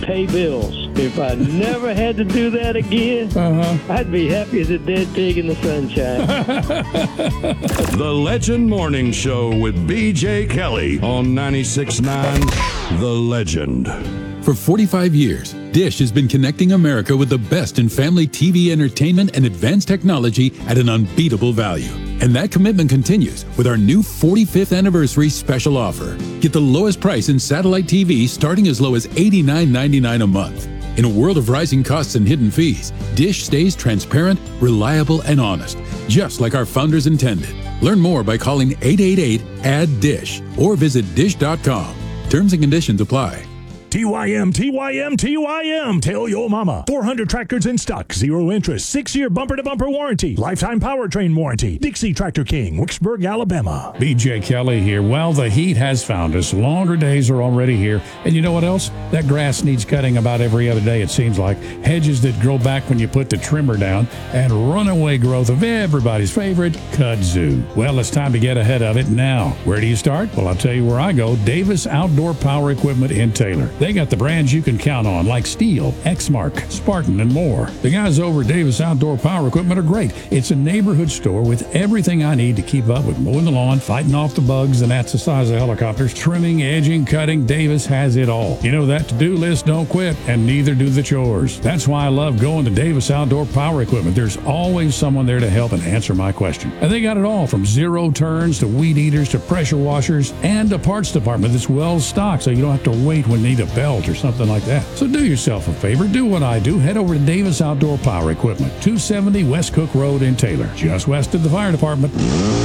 pay bills. If I never had to do that again, I'd be happy as a dead pig in the sunshine. The Legend Morning Show with B.J. Kelly on 96.9 The Legend. For 45 years, Dish has been connecting America with the best in family TV entertainment and advanced technology at an unbeatable value. And that commitment continues with our new 45th anniversary special offer. Get the lowest price in satellite TV starting as low as $89.99 a month. In a world of rising costs and hidden fees, Dish stays transparent, reliable, and honest, just like our founders intended. Learn more by calling 888-ADD-DISH or visit dish.com. Terms and conditions apply. TYM, TYM, TYM. Tell your mama. 400 tractors in stock, 0 interest, 6-year bumper-to-bumper warranty, lifetime powertrain warranty. Dixie Tractor King, Wicksburg, Alabama. B.J. Kelly here. Well, the heat has found us. Longer days are already here. And you know what else? That grass needs cutting about every other day, it seems like. Hedges that grow back when you put the trimmer down, and runaway growth of everybody's favorite, kudzu. Well, it's time to get ahead of it now. Where do you start? Well, I'll tell you where I go. Davis Outdoor Power Equipment in Taylor. They got the brands you can count on, like Steel, Exmark, Spartan, and more. The guys over at Davis Outdoor Power Equipment are great. It's a neighborhood store with everything I need to keep up with mowing the lawn, fighting off the bugs, and that's the size of helicopters, trimming, edging, cutting. Davis has it all. You know, that to-do list don't quit, and neither do the chores. That's why I love going to Davis Outdoor Power Equipment. There's always someone there to help and answer my question. And they got it all, from zero turns to weed eaters to pressure washers and a parts department that's well stocked, so you don't have to wait when you need a belt or something like that. So do yourself a favor, do what I do, head over to Davis Outdoor Power Equipment, 270 West Cook Road in Taylor, just west of the fire department.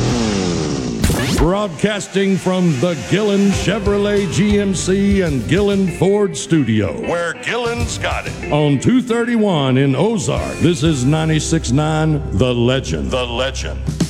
Broadcasting from the Gillen Chevrolet GMC and Gillen Ford studio, where Gillen's got it. On 231 in Ozark, this is 96.9 The Legend. The Legend.